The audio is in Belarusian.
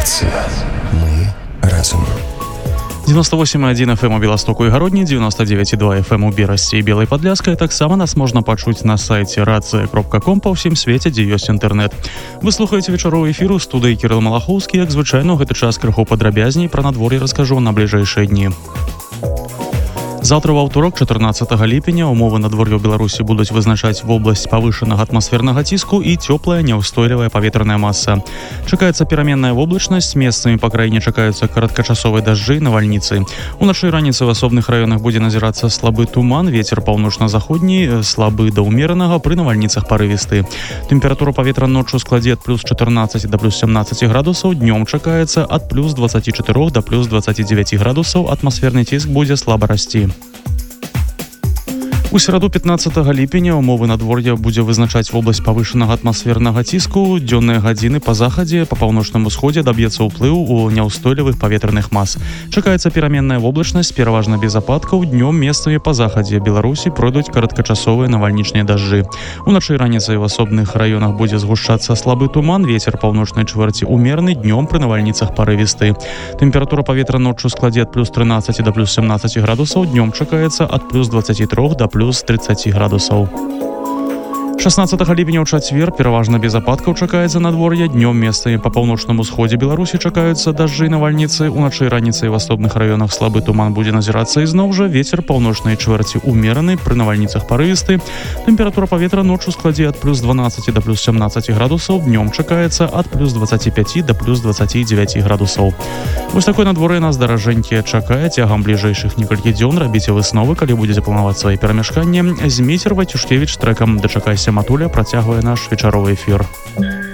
Радиостанция. Мы разум. 98,1 FM у Беластоку і Гародні, 99,2 FM у Берасці і Белай Падляскай. Таксама нас можна пачуць на сайце radzia.com па ўсім свеце, дзе ёсць інтэрнэт. Вы слухаеце вечаровы эфір у студыі Кірыл Малахоўскі. Як звычайно, гэты час крыху падрабязней пра надвор'е раскажу на бліжэйшыя дні. Завтра ва ўторак, 14 ліпеня, умовы надвор'я ў Беларусі будуць вызначаць вобласць павышанага атмасфернага ціску і цёплая няўстойлівая паветраная маса. Чакаецца пераменная воблачнасць, месцамі па краіне чакаюцца кароткачасовыя дажджы і навальніцы. Уначы і раніцай в асобных раёнах будзе назірацца слабы туман, вецер паўночна-заходні, слабы да ўмеранага, пры навальніцах парывісты. Тэмпература паветра ноччу складзе ад плюс 14 да плюс 17 градусаў, днём чакаецца ад плюс 24 да плюс 29 градусаў, атмасферны ціск будзе слаба расці. У сераду 15 ліпеня умовы надвор'я будзе вызначаць вобласць павышанага атмасфернага ціску. Дзённыя гадзіны па захадзе, па паўночным усходзе даб'ецца ўплыў у няўстойлівых паветраных мас. Чакаецца пераменная воблачнасць, пераважна без ападкаў. Днём месцамі па захадзе Беларусі пройдуць кароткачасовыя навальнічныя дажджы. Уначы і раніцай в асобных раёнах будзе згушчацца слабы туман, вецер паўночнай чвэрці умераны, днём пры навальніцах парывісты. Тэмпература паветра ноччу складзе ад плюс 13 да плюс 17 градусаў, днём чакаецца ад плюс 23 да плюс 30 градусаў. 16 ліпеня ў чацвер пераважна без ападкаў чакаецца надвор'е. Днём месцамі па паўночным усходзе Беларусі чакаюцца дажджы і навальніцы. Уначы і раніцай в асобных раёнах слабы туман будзе назірацца ізноў жа. Вецер паўночнай чвэрці умераны, пры навальніцах парывісты. Тэмпература паветра ноччу складзе ад плюс 12 да плюс 17 градусаў. Днём чакаецца ад плюс 25 да плюс 29 градусаў. Вось такое надвор'е нас даражэнькі чакае цягам бліжэйшых некалькі дзён. Рабіце высновы, калі будзеце планаваць свае перамяшканні. Зміцер Вацюшкевіч трэкам «Дачакайся, матуля» працягвае наш вечаровы эфір.